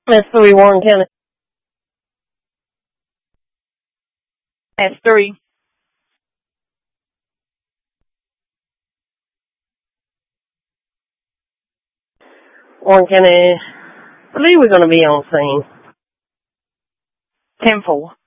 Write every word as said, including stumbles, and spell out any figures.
S three, Warren County. S three. Warren County. I believe we're going to be on scene. ten four.